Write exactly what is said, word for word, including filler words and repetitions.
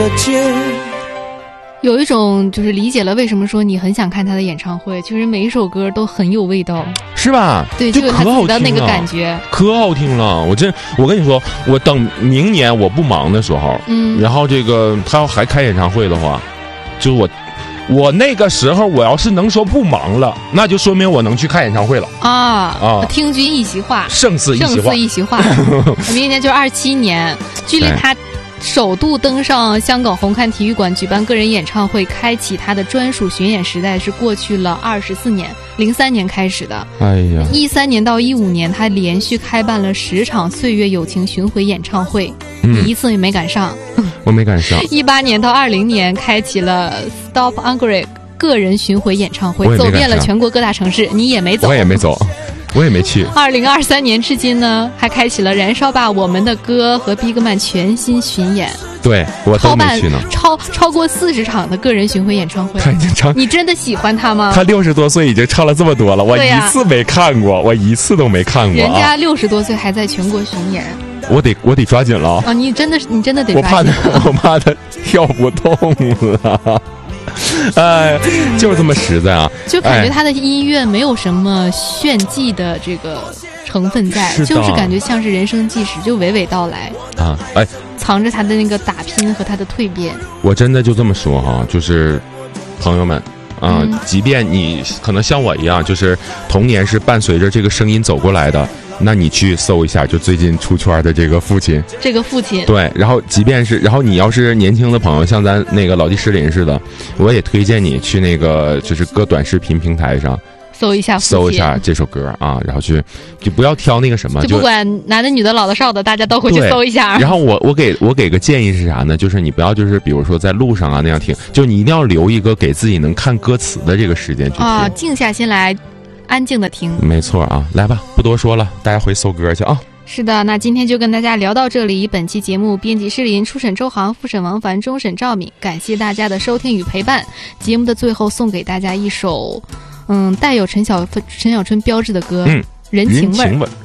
的街。 有一种就是理解了为什么说你很想看他的演唱会，就是每一首歌都很有味道， 是吧？ 对，就有他自己的那个感觉， 可好听了。我真，我跟你说，我等明年我不忙的时候，嗯，然后这个他要还开演唱会的话，就我。我那个时候我要是能说不忙了，那就说明我能去看演唱会了啊啊！听君一席话， 胜似一席话， 胜似一席话。明年就是二七年，距离他首度登上香港红磡体育馆举办个人演唱会，开启他的专属巡演时代是过去了二十四年，零三年开始的。 哎呀， 一三年到一五年，他连续开办了十场岁月友情巡回演唱会，嗯、你一次也没赶上。 我没赶上。 一八年到二零年，开启了 Stop Hungry 个人巡回演唱会，走遍了全国各大城市，你也没走， 我也没走。我也没去。 二零二三年至今呢，还开启了燃烧吧我们的歌和 Bigman 全新巡演。 对，我都没去呢。 超超过四十场的个人巡回演唱会， 他已经唱， 你真的喜欢他吗？ 他六十多岁已经唱了这么多了，我一次没看过，我一次都没看过。 人家六十多岁还在全国巡演。 我得我得抓紧了啊！你真的你真的得抓紧。 我怕他，我怕他跳不动了。哎，就是这么实在啊！ 就感觉他的音乐没有什么炫技的这个成分在，是就是感觉像是人生纪实，就娓娓道来啊！哎， 藏着他的那个打拼和他的蜕变。 我真的就这么说哈，就是朋友们啊、呃嗯，即便你可能像我一样，就是童年是伴随着这个声音走过来的。那你去搜一下，就最近出圈的这个父亲， 这个父亲对，然后即便是，然后你要是年轻的朋友，像咱那个老弟石林似的，我也推荐你去那个就是各短视频平台上搜一下， 搜一下这首歌啊，然后去就不要挑那个什么， 就不管男的、女的、老的、少的，大家都会去搜一下。 然后我我给我给个建议是啥呢？就是你不要就是比如说在路上啊那样听，就你一定要留一个给自己能看歌词的这个时间去听啊，静下心来。安静的听， 没错啊，来吧，不多说了，大家回搜歌去啊。 是的，那今天就跟大家聊到这里。本期节目编辑施林，初审周航，复审王凡，终审赵敏，感谢大家的收听与陪伴。节目的最后送给大家一首，嗯，带有陈小陈小春标志的歌， 嗯， 人情味儿。